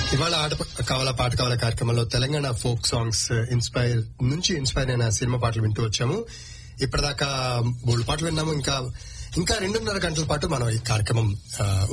ఇవాళ ఆట కావాలా పాట కావాలా కార్యక్రమంలో తెలంగాణ ఫోక్ సాంగ్స్ ఇన్స్పైర్ అయిన సినిమా పాటలు వింటూ వచ్చాము. ఇప్పటిదాకా 3 పాటలు విన్నాము. ఇంకా 2.5 గంటల పాటు మనం ఈ కార్యక్రమం